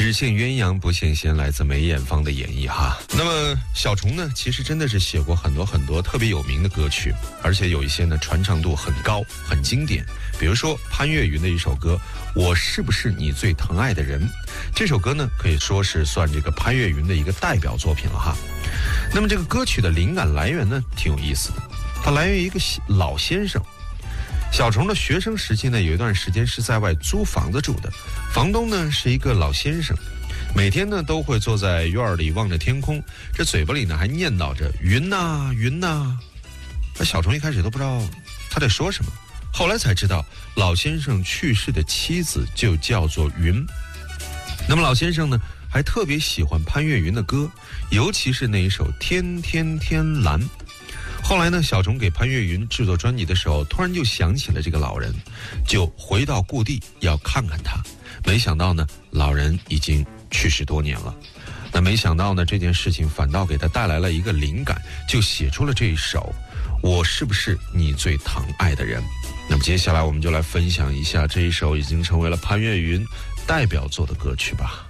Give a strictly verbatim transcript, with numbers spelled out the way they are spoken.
只羡鸳鸯不羡仙，来自梅艳芳的演绎哈。那么小虫呢，其实真的是写过很多很多特别有名的歌曲，而且有一些呢传唱度很高，很经典。比如说潘越云的一首歌《我是不是你最疼爱的人》，这首歌呢可以说是算这个潘越云的一个代表作品了哈。那么这个歌曲的灵感来源呢挺有意思的，它来源于一个老先生。小虫的学生时期呢，有一段时间是在外租房子住的，房东呢是一个老先生，每天呢都会坐在院里望着天空，这嘴巴里呢还念叨着云呐云呐。那小虫一开始都不知道他在说什么，后来才知道老先生去世的妻子就叫做云。那么老先生呢还特别喜欢潘越云的歌，尤其是那一首《天天天蓝》。后来呢，小虫给潘越云制作专辑的时候，突然就想起了这个老人，就回到故地要看看他。没想到呢，老人已经去世多年了。那没想到呢，这件事情反倒给他带来了一个灵感，就写出了这一首《我是不是你最疼爱的人》。那么接下来我们就来分享一下这一首已经成为了潘越云代表作的歌曲吧。